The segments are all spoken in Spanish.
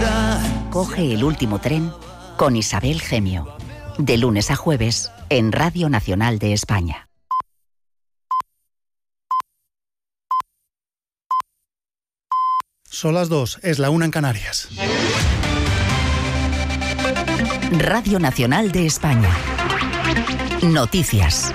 Coge el último tren con Isabel Gemio. De lunes a jueves en Radio Nacional de España. Son las 2, es la 1 en Canarias. Radio Nacional de España. Noticias.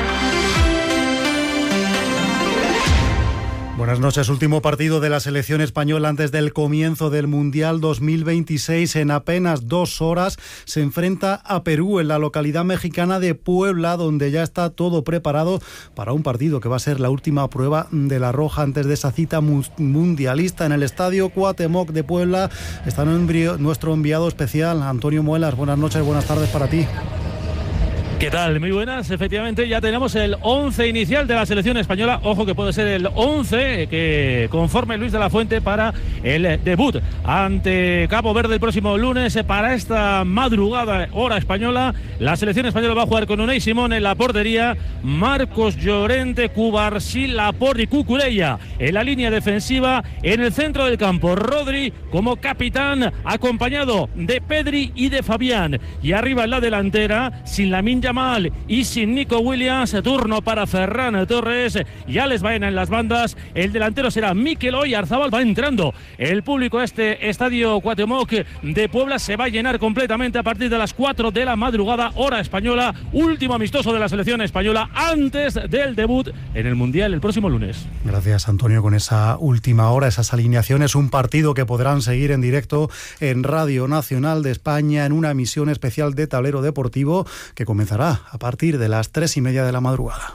Buenas noches. Último partido de la selección española antes del comienzo del Mundial 2026. En apenas 2 horas se enfrenta a Perú en la localidad mexicana de Puebla, donde ya está todo preparado para un partido que va a ser la última prueba de la Roja antes de esa cita mundialista. En el Estadio Cuauhtémoc de Puebla está nuestro enviado especial, Antonio Muelas. Buenas noches, buenas tardes para ti. ¿Qué tal? Muy buenas. Efectivamente, ya tenemos el 11 inicial de la selección española. Ojo que puede ser el 11 que conforme Luis de la Fuente para el debut ante Cabo Verde el próximo lunes. Para esta madrugada, hora española, la selección española va a jugar con Unai Simón en la portería, Marcos Llorente, Cubarsí, Laporte y Cucurella en la línea defensiva. En el centro del campo, Rodri como capitán, acompañado de Pedri y de Fabián. Y arriba en la delantera, sin Lamine Yamal y sin Nico Williams, turno para Ferran Torres y Alex Baena en las bandas. El delantero será Mikel Oyarzabal. Va entrando el público a este Estadio Cuauhtémoc de Puebla. Se va a llenar completamente a partir de las 4 de la madrugada, hora española. Último amistoso de la selección española antes del debut en el Mundial el próximo lunes. Gracias, Antonio, con esa última hora, esas alineaciones. Un partido que podrán seguir en directo en Radio Nacional de España en una emisión especial de Tablero Deportivo que comenzará a partir de las 3:30 de la madrugada.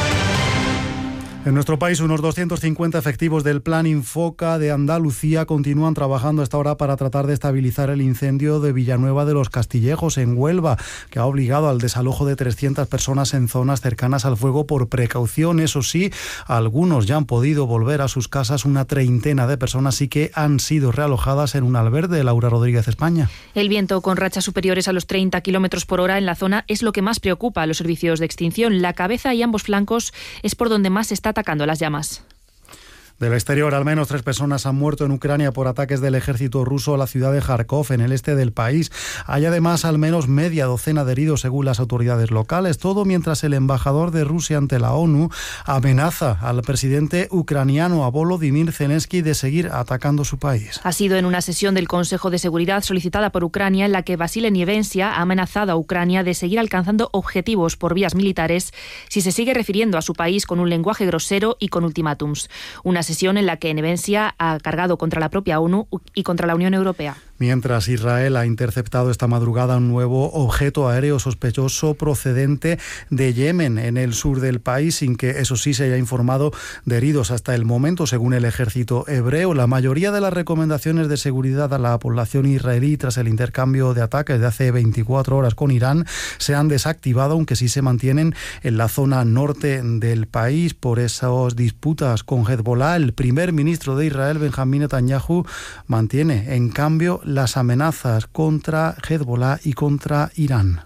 En nuestro país, unos 250 efectivos del Plan Infoca de Andalucía continúan trabajando a esta hora para tratar de estabilizar el incendio de Villanueva de los Castillejos, en Huelva, que ha obligado al desalojo de 300 personas en zonas cercanas al fuego por precaución. Eso sí, algunos ya han podido volver a sus casas. Una treintena de personas sí que han sido realojadas en un albergue. Laura Rodríguez, España. El viento con rachas superiores a los 30 kilómetros por hora en la zona es lo que más preocupa a los servicios de extinción. La cabeza y ambos flancos es por donde más se está atacando las llamas. Del exterior, al menos 3 personas han muerto en Ucrania por ataques del ejército ruso a la ciudad de Kharkov, en el este del país. Hay además al menos media docena de heridos según las autoridades locales. Todo mientras el embajador de Rusia ante la ONU amenaza al presidente ucraniano, a Volodymyr Zelensky, de seguir atacando su país. Ha sido en una sesión del Consejo de Seguridad solicitada por Ucrania en la que Vasile Nevencia ha amenazado a Ucrania de seguir alcanzando objetivos por vías militares si se sigue refiriendo a su país con un lenguaje grosero y con ultimátums. Una sesión en la que Nevencia ha cargado contra la propia ONU y contra la Unión Europea. Mientras Israel ha interceptado esta madrugada un nuevo objeto aéreo sospechoso procedente de Yemen, en el sur del país, sin que, eso sí, se haya informado de heridos hasta el momento, según el ejército hebreo. La mayoría de las recomendaciones de seguridad a la población israelí tras el intercambio de ataques de hace 24 horas con Irán se han desactivado, aunque sí se mantienen en la zona norte del país por esas disputas con Hezbollah. El primer ministro de Israel, Benjamín Netanyahu, mantiene, en cambio, las amenazas contra Hezbollah y contra Irán.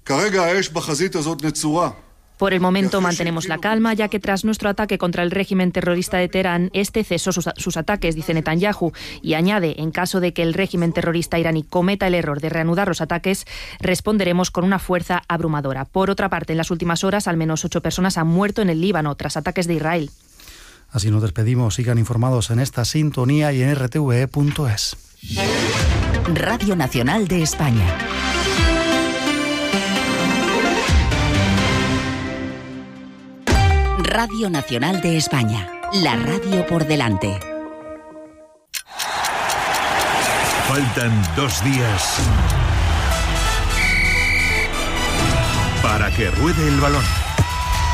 Por el momento mantenemos la calma, ya que tras nuestro ataque contra el régimen terrorista de Teherán, este cesó sus ataques, dice Netanyahu, y añade, en caso de que el régimen terrorista iraní cometa el error de reanudar los ataques, responderemos con una fuerza abrumadora. Por otra parte, en las últimas horas, al menos 8 personas han muerto en el Líbano tras ataques de Israel. Así nos despedimos. Sigan informados en esta sintonía y en rtve.es. Radio Nacional de España. Radio Nacional de España. La radio por delante. Faltan 2 días para que ruede el balón.